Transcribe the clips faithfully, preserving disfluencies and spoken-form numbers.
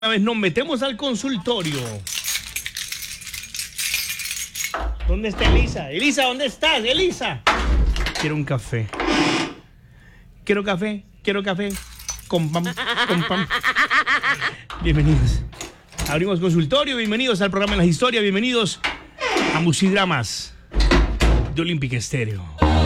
Una vez nos metemos al consultorio. ¿Dónde está Elisa? Elisa, ¿dónde estás? Elisa. Quiero un café. Quiero café, quiero café. Con pam, con pam. Bienvenidos. Abrimos consultorio, bienvenidos al programa de las historias, bienvenidos a Musidramas de Olympic Estéreo.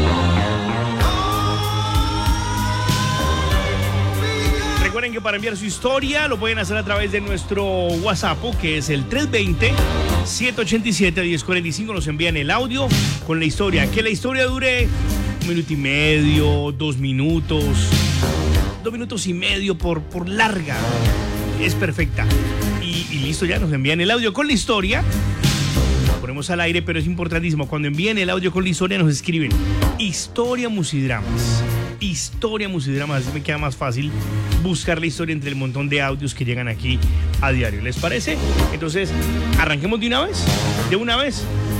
Recuerden que para enviar su historia lo pueden hacer a través de nuestro WhatsApp, que es el tres dos cero, siete ocho siete, uno cero cuatro cinco. Nos envían el audio con la historia. Que la historia dure un minuto y medio, dos minutos, dos minutos y medio por, por larga. Es perfecta. Y, y listo, ya nos envían el audio con la historia. Lo ponemos al aire, pero es importantísimo. Cuando envíen el audio con la historia, nos escriben Historia Musidramas. Historia Musidramas, así me queda más fácil buscar la historia entre el montón de audios que llegan aquí a diario. ¿Les parece? Entonces, arranquemos de una vez. De una vez.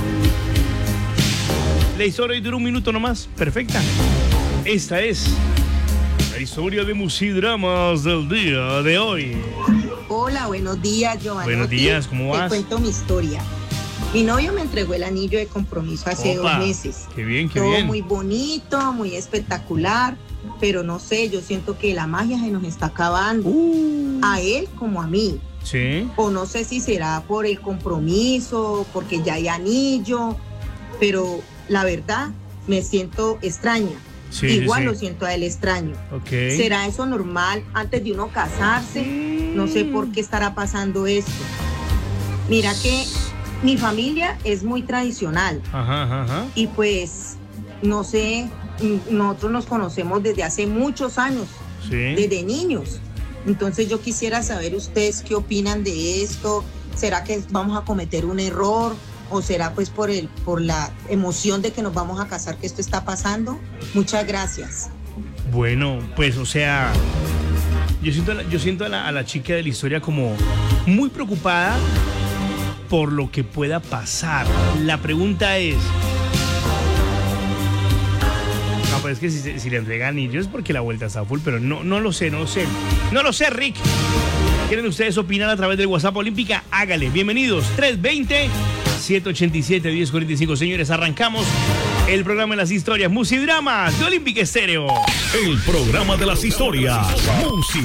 La historia dura un minuto nomás. Perfecta. Esta es la historia de Musidramas del día de hoy. Hola, buenos días, Giovanni. Buenos días, ¿cómo vas? Te cuento mi historia. Mi novio me entregó el anillo de compromiso hace Opa, dos meses. Qué bien, qué Todo bien. muy bonito, muy espectacular, pero no sé, yo siento que la magia se nos está acabando. Uh. A él como a mí. Sí. O no sé si será por el compromiso, porque ya hay anillo, pero la verdad me siento extraña. Sí, Igual sí, sí. lo siento a él extraño. Okay. ¿Será eso normal antes de uno casarse? No sé por qué estará pasando esto. Mira que mi familia es muy tradicional. Ajá, ajá, ajá. Y pues, no sé, nosotros nos conocemos desde hace muchos años, Sí. desde niños. Entonces yo quisiera saber ustedes qué opinan de esto. ¿Será que vamos a cometer un error? ¿O será pues por, el, por la emoción de que nos vamos a casar que esto está pasando? Muchas gracias. Bueno, pues, o sea, yo siento, a la, yo siento a, la, a la chica de la historia como muy preocupada por lo que pueda pasar. La pregunta es... No, pues es que si, si le entregan anillos es porque la vuelta está full, pero no, no lo sé, no lo sé. No lo sé, Rick. ¿Quieren ustedes opinar a través del WhatsApp Olímpica? Hágale. Bienvenidos. tres dos cero, siete ocho siete, uno cero cuatro cinco. Señores, arrancamos el programa de las historias Musidramas de Olympic Estéreo. El programa de las historias Musidramas.